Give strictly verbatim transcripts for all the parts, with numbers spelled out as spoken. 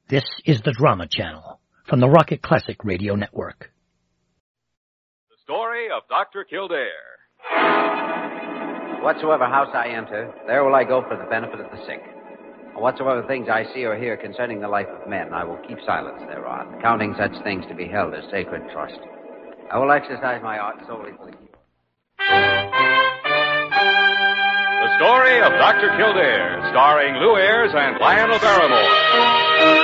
This is the Drama Channel from the Rocket Classic Radio Network. The story of Doctor Kildare. Whatsoever house I enter, there will I go for the benefit of the sick. Whatsoever things I see or hear concerning the life of men, I will keep silence thereon, counting such things to be held as sacred trust. I will exercise my art solely for the cure. The story of Doctor Kildare, starring Lou Ayres and Lionel Barrymore.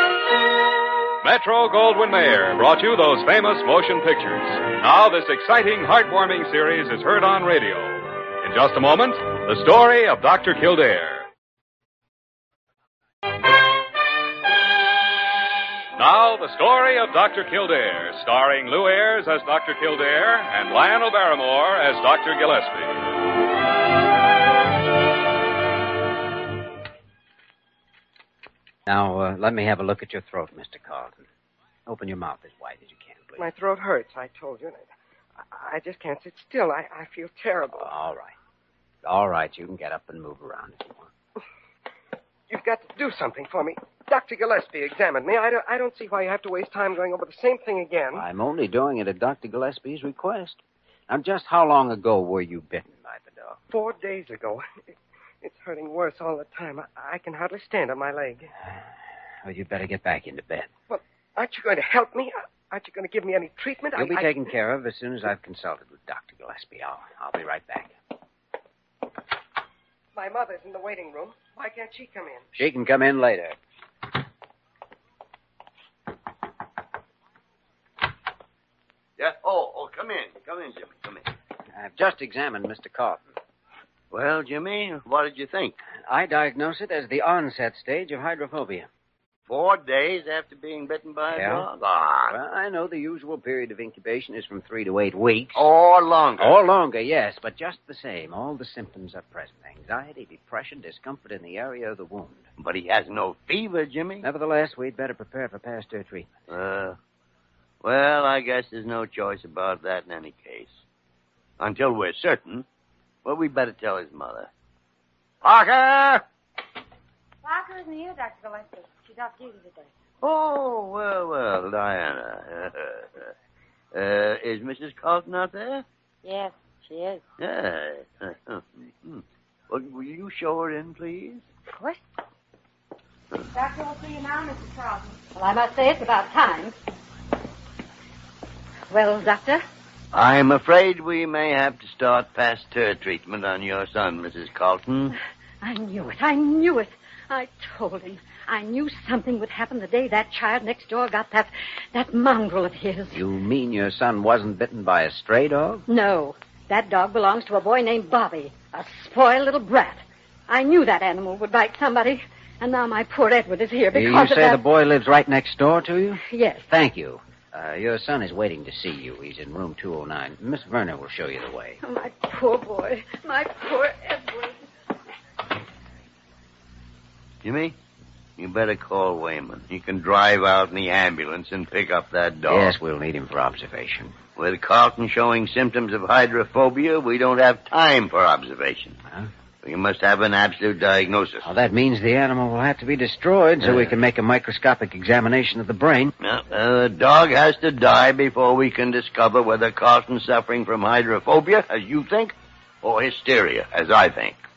Metro Goldwyn Mayer brought you those famous motion pictures. Now this exciting, heartwarming series is heard on radio. In just a moment, the story of Doctor Kildare. Now, the story of Doctor Kildare, starring Lou Ayres as Doctor Kildare and Lionel Barrymore as Doctor Gillespie. Now, uh, let me have a look at your throat, Mister Carlton. Open your mouth as wide as you can, please. My throat hurts, I told you. I, I just can't sit still. I, I feel terrible. Oh, all right. All right, you can get up and move around if you want. You've got to do something for me. Doctor Gillespie examined me. I don't, I don't see why you have to waste time going over the same thing again. I'm only doing it at Doctor Gillespie's request. Now, just how long ago were you bitten by the dog? Four days ago. It, it's hurting worse all the time. I, I can hardly stand on my leg. Well, you'd better get back into bed. Well, aren't you going to help me? Aren't you going to give me any treatment? You'll I, be I... taken care of as soon as I've consulted with Doctor Gillespie. I'll, I'll be right back. My mother's in the waiting room. Why can't she come in? She can come in later. Yeah? Oh, oh, come in. Come in, Jimmy. Come in. I've just examined Mister Carlton. Well, Jimmy, what did you think? I diagnose it as the onset stage of hydrophobia. Four days after being bitten by a Yeah? dog? Ah. Well, I know the usual period of incubation is from three to eight weeks. Or longer. Or longer, yes, but just the same, all the symptoms are present. Anxiety, depression, discomfort in the area of the wound. But he has no fever, Jimmy. Nevertheless, we'd better prepare for Pasteur treatment. Uh, well, I guess there's no choice about that in any case. Until we're certain. Well, we'd better tell his mother. Parker! Parker isn't here, Doctor Gillespie. She's off duty today. Oh, well, well, Diana. uh, is Missus Carlton out there? Yes, she is. Yeah. Well, will you show her in, please? Of course. Doctor will see you now, Missus Carlton. Well, I must say it's about time. Well, Doctor? I'm afraid we may have to start Pasteur treatment on your son, Missus Carlton. I knew it. I knew it. I told him. I knew something would happen the day that child next door got that that mongrel of his. You mean your son wasn't bitten by a stray dog? No. That dog belongs to a boy named Bobby, a spoiled little brat. I knew that animal would bite somebody, and now my poor Edward is here because you of say that... the boy lives right next door to you? Yes. Thank you. Uh, your son is waiting to see you. He's in room two oh nine. Miss Verner will show you the way. Oh, my poor boy. My poor Edward. Jimmy, you better call Wayman. He can drive out in the ambulance and pick up that dog. Yes, we'll need him for observation. With Carlton showing symptoms of hydrophobia, we don't have time for observation. Huh? We must have an absolute diagnosis. Well, that means the animal will have to be destroyed so Uh. we can make a microscopic examination of the brain. Now, uh, the dog has to die before we can discover whether Carlton's suffering from hydrophobia, as you think, or hysteria, as I think.